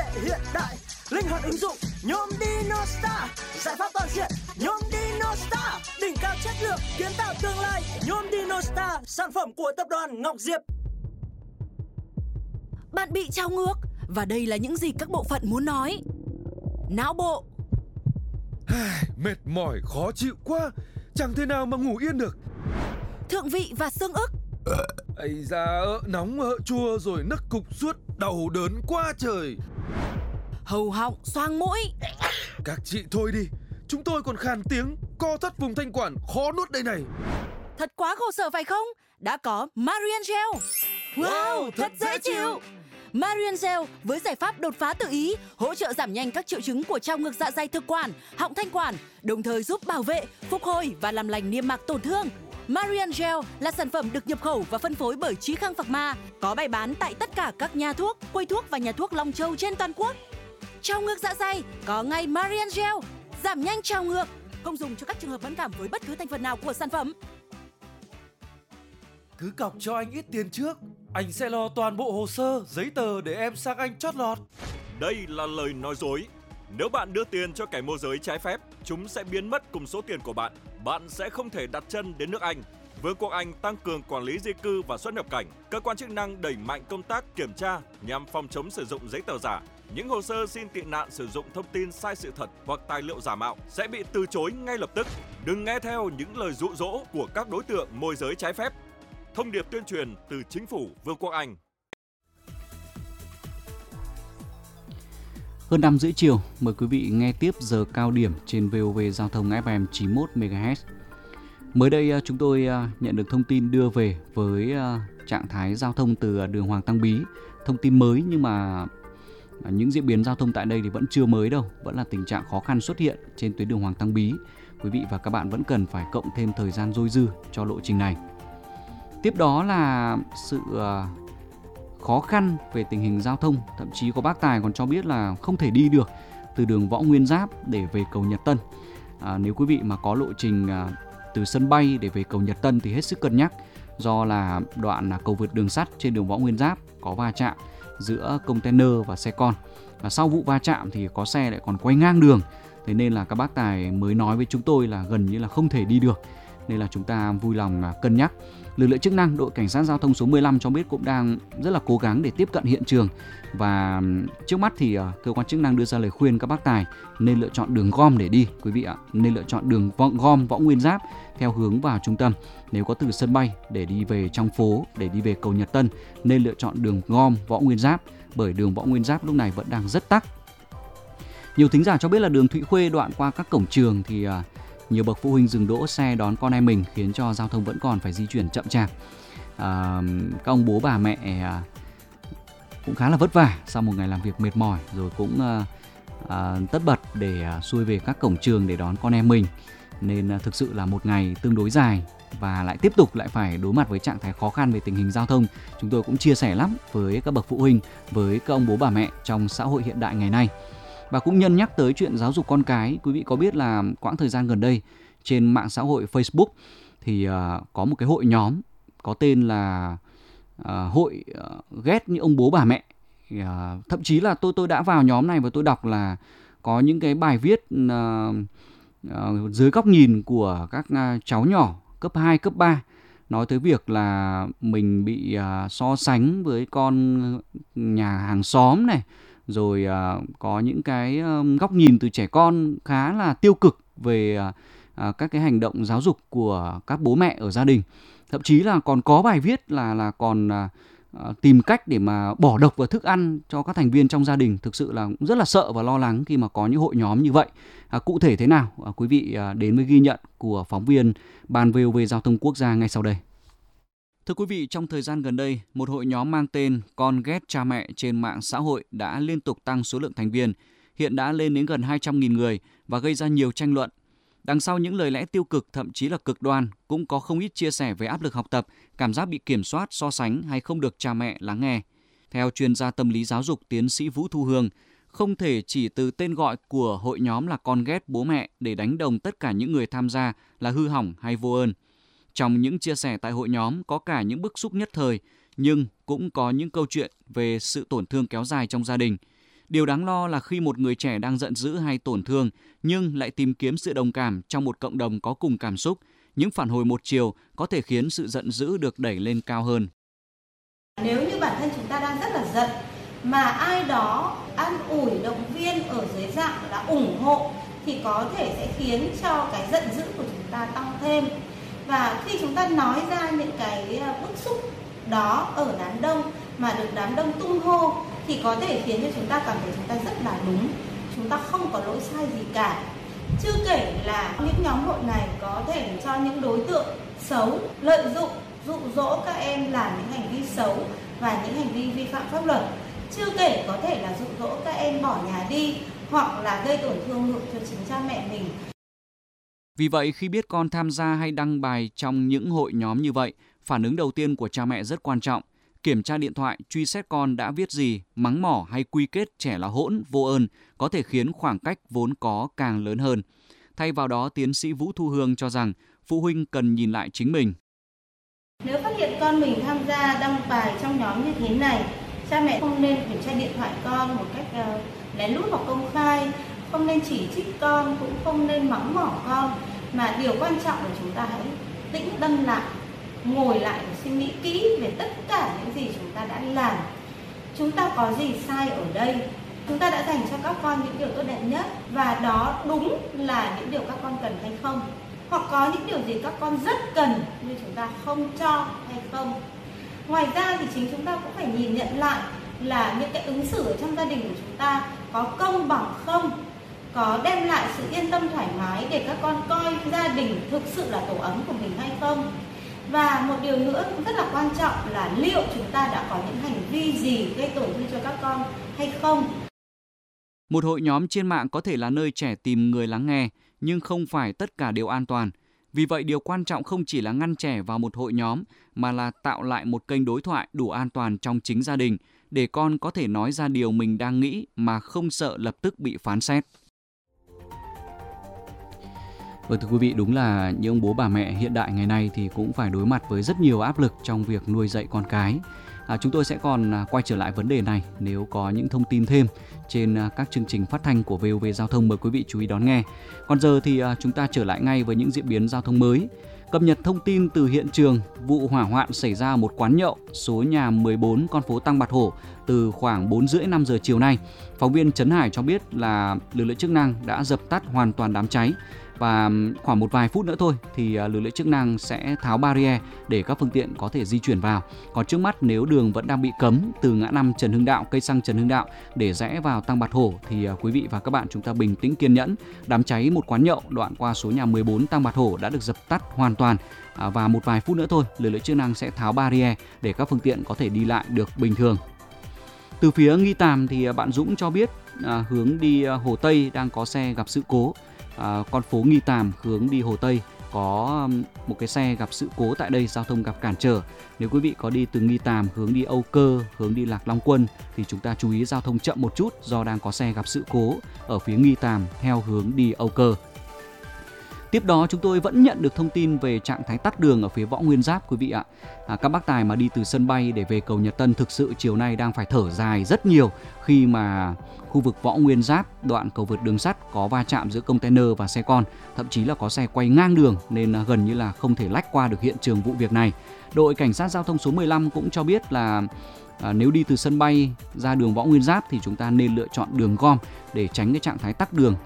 hiện đại, linh hoạt ứng dụng, nhóm DinoStar, giải pháp toàn diện, nhóm DinoStar, đỉnh cao chất lượng, kiến tạo tương lai, nhóm DinoStar, sản phẩm của tập đoàn Ngọc Diệp. Bạn bị trao ngược, và đây là những gì các bộ phận muốn nói. Não bộ. Mệt mỏi, khó chịu quá, chẳng thể nào mà ngủ yên được. Thượng vị và xương ức. Ây da, nóng chua rồi nức cục suốt, đầu đớn quá trời. Hầu họng, xoang mũi. Các chị thôi đi, chúng tôi còn khàn tiếng, co thắt vùng thanh quản, khó nuốt đây này. Thật quá khổ sở phải không? Đã có Marian Gel. Wow, thật dễ chịu. Marian Gel với giải pháp đột phá tự ý, hỗ trợ giảm nhanh các triệu chứng của trao ngược dạ dày thực quản, họng thanh quản, đồng thời giúp bảo vệ, phục hồi và làm lành niêm mạc tổn thương. Marian Gel là sản phẩm được nhập khẩu và phân phối bởi Chí Khang Pharma, có bày bán tại tất cả các nhà thuốc, quầy thuốc và nhà thuốc Long Châu trên toàn quốc. Trao ngược dạ dày có ngay Marian Gel, giảm nhanh trao ngược, không dùng cho các trường hợp mẫn cảm với bất cứ thành phần nào của sản phẩm. Cứ cọc cho anh ít tiền trước, anh sẽ lo toàn bộ hồ sơ, giấy tờ để em sang anh chót lọt. Đây là lời nói dối. Nếu bạn đưa tiền cho kẻ môi giới trái phép, chúng sẽ biến mất cùng số tiền của bạn. Bạn sẽ không thể đặt chân đến nước Anh. Vương quốc Anh tăng cường quản lý di cư và xuất nhập cảnh. Cơ quan chức năng đẩy mạnh công tác kiểm tra nhằm phòng chống sử dụng giấy tờ giả. Những hồ sơ xin tị nạn sử dụng thông tin sai sự thật hoặc tài liệu giả mạo sẽ bị từ chối ngay lập tức. Đừng nghe theo những lời dụ dỗ của các đối tượng môi giới trái phép. Thông điệp tuyên truyền từ Chính phủ Vương quốc Anh. Hơn 5 rưỡi chiều, mời quý vị nghe tiếp giờ cao điểm trên VOV Giao thông FM 91 MHz. Mới đây chúng tôi nhận được thông tin đưa về với trạng thái giao thông từ đường Hoàng Tăng Bí. Thông tin mới nhưng mà những diễn biến giao thông tại đây thì vẫn chưa mới đâu, vẫn là tình trạng khó khăn xuất hiện trên tuyến đường Hoàng Tăng Bí. Quý vị và các bạn vẫn cần phải cộng thêm thời gian dôi dư cho lộ trình này. Tiếp đó là sự khó khăn về tình hình giao thông, thậm chí có bác tài còn cho biết là không thể đi được từ đường Võ Nguyên Giáp để về cầu Nhật Tân. Nếu quý vị mà có lộ trình từ sân bay để về cầu Nhật Tân thì hết sức cân nhắc, do là đoạn cầu vượt đường sắt trên đường Võ Nguyên Giáp có va chạm giữa container và xe con. Và sau vụ va chạm thì có xe lại còn quay ngang đường, thế nên là các bác tài mới nói với chúng tôi là gần như là không thể đi được, nên là chúng ta vui lòng cân nhắc. Lực lượng chức năng, đội cảnh sát giao thông số 15 cho biết cũng đang rất là cố gắng để tiếp cận hiện trường, và trước mắt thì cơ quan chức năng đưa ra lời khuyên các bác tài nên lựa chọn đường gom để đi, quý vị ạ, nên lựa chọn đường gom Võ Nguyên Giáp theo hướng vào trung tâm. Nếu có từ sân bay để đi về trong phố, để đi về cầu Nhật Tân, nên lựa chọn đường gom Võ Nguyên Giáp, bởi đường Võ Nguyên Giáp lúc này vẫn đang rất tắc. Nhiều thính giả cho biết là đường Thụy Khuê đoạn qua các cổng trường thì nhiều bậc phụ huynh dừng đỗ xe đón con em mình, khiến cho giao thông vẫn còn phải di chuyển chậm chạp. Các ông bố bà mẹ cũng khá là vất vả sau một ngày làm việc mệt mỏi, rồi cũng tất bật để xuôi về các cổng trường để đón con em mình. Nên thực sự là một ngày tương đối dài và lại tiếp tục lại phải đối mặt với trạng thái khó khăn về tình hình giao thông. Chúng tôi cũng chia sẻ lắm với các bậc phụ huynh, với các ông bố bà mẹ trong xã hội hiện đại ngày nay. Và cũng nhân nhắc tới chuyện giáo dục con cái, quý vị có biết là quãng thời gian gần đây trên mạng xã hội Facebook thì có một cái hội nhóm có tên là hội ghét những ông bố bà mẹ. Thậm chí là tôi đã vào nhóm này và tôi đọc là có những cái bài viết dưới góc nhìn của các cháu nhỏ cấp 2, cấp 3 nói tới việc là mình bị so sánh với con nhà hàng xóm này, rồi có những cái góc nhìn từ trẻ con khá là tiêu cực về các cái hành động giáo dục của các bố mẹ ở gia đình. Thậm chí là còn có bài viết là còn tìm cách để mà bỏ độc vào thức ăn cho các thành viên trong gia đình. Thực sự là cũng rất là sợ và lo lắng khi mà có những hội nhóm như vậy. Cụ thể thế nào? Quý vị đến với ghi nhận của phóng viên Ban VOV Giao thông Quốc gia ngay sau đây. Thưa quý vị, trong thời gian gần đây, một hội nhóm mang tên Con ghét cha mẹ trên mạng xã hội đã liên tục tăng số lượng thành viên, hiện đã lên đến gần 200.000 người và gây ra nhiều tranh luận. Đằng sau những lời lẽ tiêu cực, thậm chí là cực đoan, cũng có không ít chia sẻ về áp lực học tập, cảm giác bị kiểm soát, so sánh hay không được cha mẹ lắng nghe. Theo chuyên gia tâm lý giáo dục tiến sĩ Vũ Thu Hương, không thể chỉ từ tên gọi của hội nhóm là con ghét bố mẹ để đánh đồng tất cả những người tham gia là hư hỏng hay vô ơn. Trong những chia sẻ tại hội nhóm có cả những bức xúc nhất thời, nhưng cũng có những câu chuyện về sự tổn thương kéo dài trong gia đình. Điều đáng lo là khi một người trẻ đang giận dữ hay tổn thương nhưng lại tìm kiếm sự đồng cảm trong một cộng đồng có cùng cảm xúc, những phản hồi một chiều có thể khiến sự giận dữ được đẩy lên cao hơn. Nếu như bản thân chúng ta đang rất là giận mà ai đó an ủi, động viên ở dưới dạng là ủng hộ thì có thể sẽ khiến cho cái giận dữ của chúng ta tăng thêm. Và khi chúng ta nói ra những cái bức xúc đó ở đám đông mà được đám đông tung hô thì có thể khiến cho chúng ta cảm thấy chúng ta rất là đúng, chúng ta không có lỗi sai gì cả. Chưa kể là những nhóm hội này có thể cho những đối tượng xấu lợi dụng, dụ dỗ các em làm những hành vi xấu và những hành vi vi phạm pháp luật. Chưa kể có thể là dụ dỗ các em bỏ nhà đi hoặc là gây tổn thương cho chính cha mẹ mình. Vì vậy, khi biết con tham gia hay đăng bài trong những hội nhóm như vậy, phản ứng đầu tiên của cha mẹ rất quan trọng. Kiểm tra điện thoại, truy xét con đã viết gì, mắng mỏ hay quy kết trẻ là hỗn, vô ơn có thể khiến khoảng cách vốn có càng lớn hơn. Thay vào đó, tiến sĩ Vũ Thu Hương cho rằng phụ huynh cần nhìn lại chính mình. Nếu phát hiện con mình tham gia đăng bài trong nhóm như thế này, cha mẹ không nên kiểm tra điện thoại con một cách lén lút hoặc công khai, không nên chỉ trích con, cũng không nên mắng mỏ con, mà điều quan trọng là chúng ta hãy tĩnh tâm lại, ngồi lại và suy nghĩ kỹ về tất cả những gì chúng ta đã làm. Chúng ta có gì sai ở đây? Chúng ta đã dành cho các con những điều tốt đẹp nhất và đó đúng là những điều các con cần hay không? Hoặc có những điều gì các con rất cần nhưng chúng ta không cho hay không? Ngoài ra thì chính chúng ta cũng phải nhìn nhận lại là những cái ứng xử ở trong gia đình của chúng ta có công bằng không? Có đem lại sự yên tâm thoải mái để các con coi gia đình thực sự là tổ ấm của mình hay không? Và một điều nữa cũng rất là quan trọng là liệu chúng ta đã có những hành vi gì gây tổn thương cho các con hay không? Một hội nhóm trên mạng có thể là nơi trẻ tìm người lắng nghe, nhưng không phải tất cả đều an toàn. Vì vậy, điều quan trọng không chỉ là ngăn trẻ vào một hội nhóm, mà là tạo lại một kênh đối thoại đủ an toàn trong chính gia đình, để con có thể nói ra điều mình đang nghĩ mà không sợ lập tức bị phán xét. Vâng, thưa quý vị, đúng là những ông bố bà mẹ hiện đại ngày nay thì cũng phải đối mặt với rất nhiều áp lực trong việc nuôi dạy con cái. Chúng tôi sẽ còn quay trở lại vấn đề này nếu có những thông tin thêm trên các chương trình phát thanh của VOV Giao thông, mời quý vị chú ý đón nghe. Còn giờ thì chúng ta trở lại ngay với những diễn biến giao thông mới. Cập nhật thông tin từ hiện trường vụ hỏa hoạn xảy ra ở một quán nhậu số nhà 14 con phố Tăng Bạc Hổ từ khoảng 4:30-5 giờ chiều nay. Phóng viên Trấn Hải cho biết là lực lượng chức năng đã dập tắt hoàn toàn đám cháy. Và khoảng một vài phút nữa thôi thì lực lượng chức năng sẽ tháo barrier để các phương tiện có thể di chuyển vào. Còn trước mắt, nếu đường vẫn đang bị cấm từ ngã 5 Trần Hưng Đạo, cây xăng Trần Hưng Đạo để rẽ vào Tăng Bạc Hổ thì quý vị và các bạn chúng ta bình tĩnh kiên nhẫn. Đám cháy một quán nhậu đoạn qua số nhà 14 Tăng Bạc Hổ đã được dập tắt hoàn toàn. Và một vài phút nữa thôi, lực lượng chức năng sẽ tháo barrier để các phương tiện có thể đi lại được bình thường. Từ phía Nghi Tàm thì bạn Dũng cho biết hướng đi Hồ Tây đang có xe gặp sự cố. Con phố Nghi Tàm hướng đi Hồ Tây có một cái xe gặp sự cố tại đây, giao thông gặp cản trở. Nếu quý vị có đi từ Nghi Tàm hướng đi Âu Cơ, hướng đi Lạc Long Quân thì chúng ta chú ý giao thông chậm một chút do đang có xe gặp sự cố ở phía Nghi Tàm theo hướng đi Âu Cơ. Tiếp đó chúng tôi vẫn nhận được thông tin về trạng thái tắc đường ở phía Võ Nguyên Giáp quý vị ạ. Các bác tài mà đi từ sân bay để về cầu Nhật Tân thực sự chiều nay đang phải thở dài rất nhiều khi mà khu vực Võ Nguyên Giáp, đoạn cầu vượt đường sắt có va chạm giữa container và xe con, thậm chí là có xe quay ngang đường nên gần như là không thể lách qua được hiện trường vụ việc này. Đội cảnh sát giao thông số 15 cũng cho biết là nếu đi từ sân bay ra đường Võ Nguyên Giáp thì chúng ta nên lựa chọn đường gom để tránh cái trạng thái tắc đường